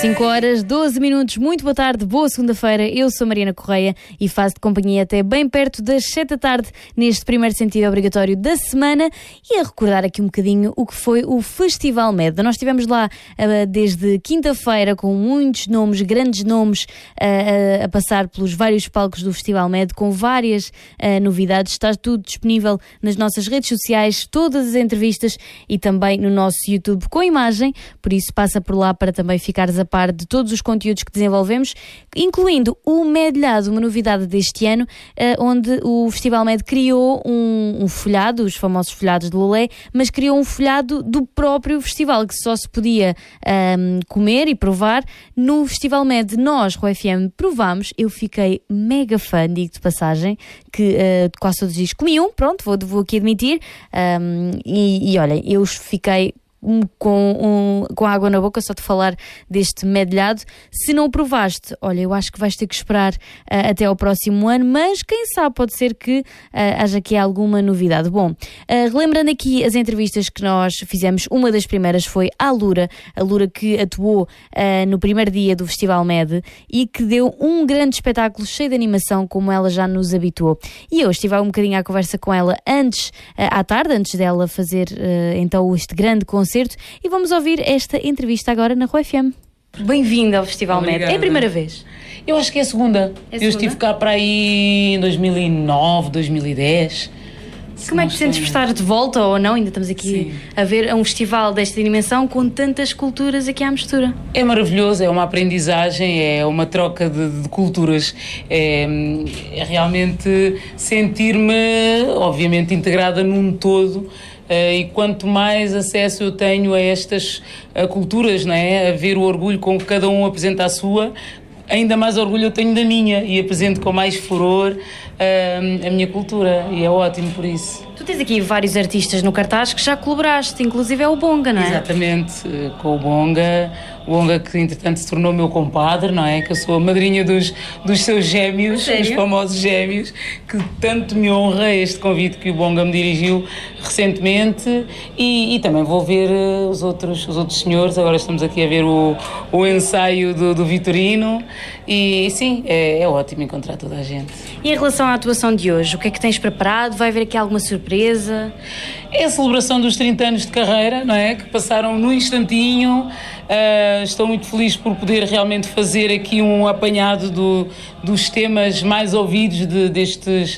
5 horas, 12 minutos, muito boa tarde, boa segunda-feira, eu sou Mariana Correia e faço de companhia até bem perto das 7 da tarde neste primeiro sentido obrigatório da semana e a recordar aqui um bocadinho o que foi o Festival Med. Nós estivemos lá desde quinta-feira com muitos nomes, grandes nomes a passar pelos vários palcos do Festival Med com várias novidades. Está tudo disponível nas nossas redes sociais, todas as entrevistas e também no nosso YouTube com imagem, por isso passa por lá para também ficares a par de todos os conteúdos que desenvolvemos, incluindo o Medlhado, uma novidade deste ano, onde o Festival Med criou um folhado, os famosos folhados de Lolé, mas criou um folhado do próprio festival, que só se podia comer e provar no Festival Med. Nós, Rua FM, provámos, eu fiquei mega fã, digo de passagem, que quase todos os dias comiam, pronto, vou aqui admitir, e olhem, eu fiquei com água na boca só de falar deste medlhado. Se não o provaste, olha, eu acho que vais ter que esperar até ao próximo ano, mas quem sabe, pode ser que haja aqui alguma novidade. Bom, relembrando aqui as entrevistas que nós fizemos, uma das primeiras foi à Lura, a Lura que atuou no primeiro dia do Festival Med e que deu um grande espetáculo cheio de animação, como ela já nos habituou. E eu estive um bocadinho à conversa com ela à tarde, antes dela fazer então este grande concerto, e vamos ouvir esta entrevista agora na Rua FM. Bem-vinda ao Festival Med. É a primeira vez? Eu acho que é a segunda. Eu estive cá para aí em 2009, 2010. Como é que te sentes por estar de volta ou não? Ainda estamos aqui a ver um festival desta dimensão com tantas culturas aqui à mistura. É maravilhoso, é uma aprendizagem, é uma troca de culturas. É realmente sentir-me, obviamente, integrada num todo. E quanto mais acesso eu tenho a estas culturas, não é? A ver o orgulho com que cada um apresenta a sua, ainda mais orgulho eu tenho da minha e apresento com mais furor a minha cultura, e é ótimo por isso. Tu tens aqui vários artistas no cartaz que já colaboraste, inclusive é o Bonga, não é? Exatamente, com o Bonga que entretanto se tornou meu compadre, não é? Que eu sou a madrinha dos seus gêmeos, os famosos gêmeos, que tanto me honra este convite que o Bonga me dirigiu recentemente, e também vou ver os outros senhores. Agora estamos aqui a ver o ensaio do Vitorino, e sim, é ótimo encontrar toda a gente. E em relação à atuação de hoje, o que é que tens preparado? Vai haver aqui alguma surpresa? É a celebração dos 30 anos de carreira, não é? Que passaram num instantinho. Estou muito feliz por poder realmente fazer aqui um apanhado dos temas mais ouvidos destes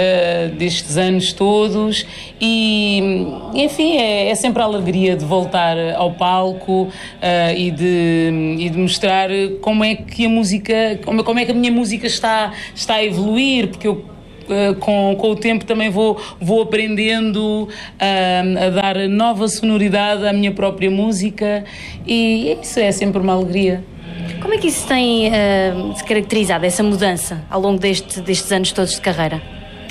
anos todos, e enfim, é sempre a alegria de voltar ao palco e de mostrar como é que a música, como é que a minha música está a evoluir, porque eu com o tempo também vou aprendendo a dar nova sonoridade à minha própria música, e isso é sempre uma alegria. Como é que isso tem se caracterizado, essa mudança, ao longo destes anos todos de carreira?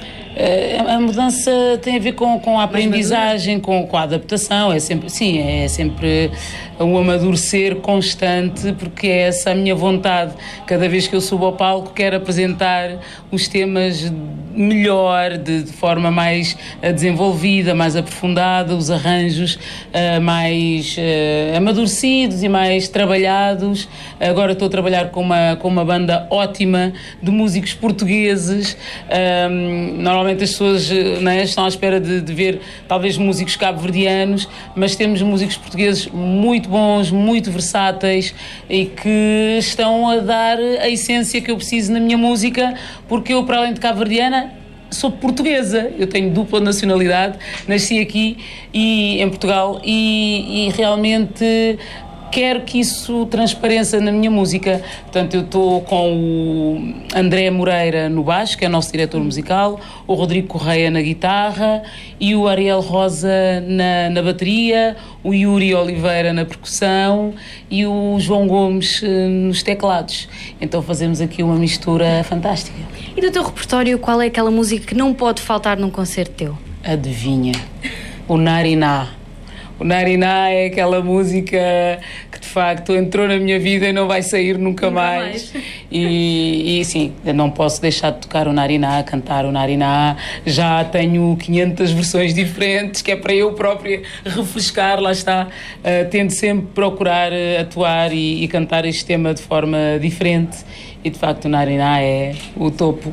A mudança tem a ver com a aprendizagem, com a adaptação, é sempre um amadurecer constante, porque é essa a minha vontade. Cada vez que eu subo ao palco, quero apresentar os temas melhor, de forma mais desenvolvida, mais aprofundada, os arranjos mais amadurecidos e mais trabalhados. Agora estou a trabalhar com uma banda ótima de músicos portugueses. Normalmente as pessoas, não é, estão à espera de ver talvez músicos cabo-verdianos, mas temos músicos portugueses muito bons, muito versáteis, e que estão a dar a essência que eu preciso na minha música, porque eu, para além de cabo-verdiana, sou portuguesa. Eu tenho dupla nacionalidade, nasci aqui em Portugal, e realmente quero que isso transpareça na minha música. Portanto, eu estou com o André Moreira no baixo, que é o nosso diretor musical, o Rodrigo Correia na guitarra e o Ariel Rosa na bateria, o Yuri Oliveira na percussão e o João Gomes nos teclados. Então fazemos aqui uma mistura fantástica. E do teu repertório, qual é aquela música que não pode faltar num concerto teu? Adivinha? O Nariná. O Nariná é aquela música que de facto entrou na minha vida e não vai sair nunca mais. E sim, eu não posso deixar de tocar o Nariná, cantar o Nariná. Já tenho 500 versões diferentes, que é para eu própria refrescar, lá está. Tento sempre procurar atuar e cantar este tema de forma diferente. E de facto o Nariná é o topo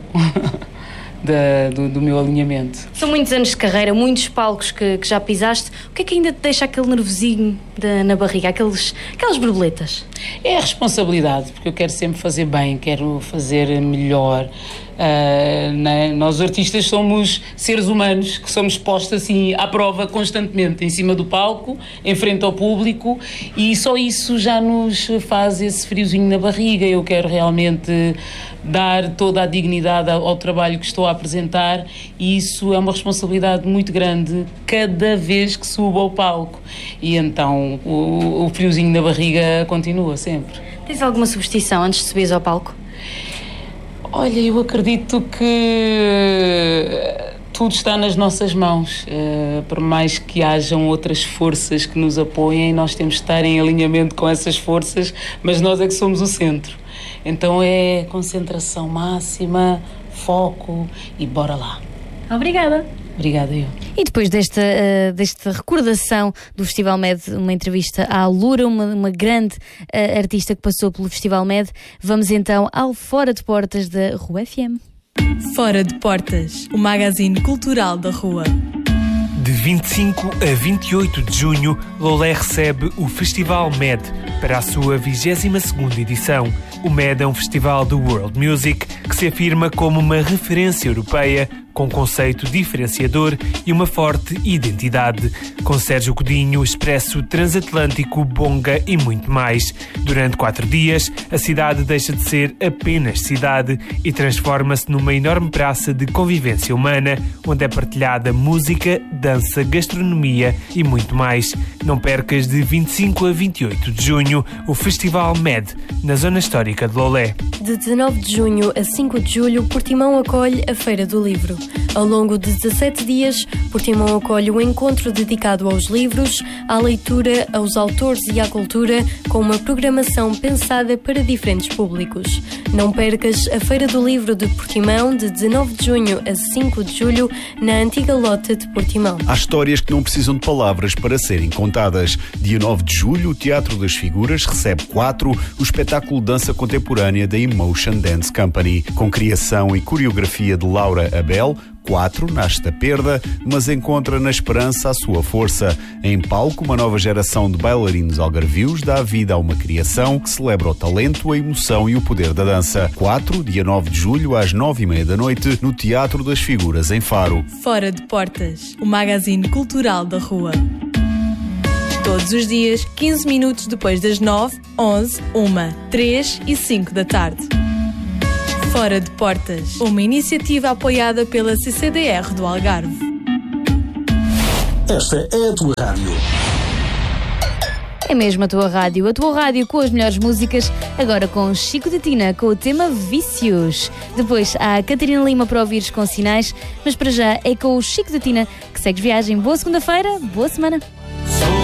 do meu alinhamento. São muitos anos de carreira, muitos palcos que já pisaste. O que é que ainda te deixa aquele nervosinho na barriga, aquelas borboletas? É a responsabilidade, porque eu quero sempre fazer bem, quero fazer melhor. Né? Nós artistas somos seres humanos que somos postos assim à prova constantemente, em cima do palco, em frente ao público, e só isso já nos faz esse friozinho na barriga. Eu quero realmente dar toda a dignidade ao trabalho que estou a apresentar, e isso é uma responsabilidade muito grande cada vez que subo ao palco, e então o friozinho na barriga continua sempre. Tens alguma superstição antes de subires ao palco? Olha, eu acredito que tudo está nas nossas mãos. Por mais que hajam outras forças que nos apoiem, nós temos de estar em alinhamento com essas forças, mas nós é que somos o centro. Então é concentração máxima, foco e bora lá. Obrigada. Obrigada, eu. E depois desta recordação do Festival Med, uma entrevista à Lura, uma grande artista que passou pelo Festival Med, vamos então ao Fora de Portas da Rua FM. Fora de Portas, o magazine cultural da Rua. De 25 a 28 de junho, Lolé recebe o Festival Med para a sua 22ª edição. O Med é um festival do World Music que se afirma como uma referência europeia com conceito diferenciador e uma forte identidade, com Sérgio Godinho, Expresso Transatlântico, Bonga e muito mais. Durante 4 dias, a cidade deixa de ser apenas cidade e transforma-se numa enorme praça de convivência humana, onde é partilhada música, dança, gastronomia e muito mais. Não percas de 25 a 28 de junho o Festival Med, na Zona Histórica de Lolé. De 19 de junho a 5 de julho, Portimão acolhe a Feira do Livro. Ao longo de 17 dias, Portimão acolhe um encontro dedicado aos livros, à leitura, aos autores e à cultura, com uma programação pensada para diferentes públicos. Não percas a Feira do Livro de Portimão, de 19 de junho a 5 de julho, na antiga Lota de Portimão. Há histórias que não precisam de palavras para serem contadas. Dia 9 de julho, o Teatro das Figuras recebe 4, o espetáculo de dança contemporânea da Emotion Dance Company, com criação e coreografia de Laura Abel. 4 nasce da perda, mas encontra na esperança a sua força. Em palco, uma nova geração de bailarinos algarvios dá vida a uma criação que celebra o talento, a emoção e o poder da dança. 4, dia 9 de julho, às 9h30 da noite, no Teatro das Figuras, em Faro. Fora de Portas, o magazine cultural da Rua. Todos os dias, 15 minutos depois das 9, 11, 1, 3 e 5 da tarde. Fora de Portas, uma iniciativa apoiada pela CCDR do Algarve. Esta é a tua rádio. É mesmo a tua rádio com as melhores músicas, agora com Chico de Tina, com o tema Vícios. Depois há a Catarina Lima para ouvires com sinais, mas para já é com o Chico de Tina que segues viagem. Boa segunda-feira, boa semana.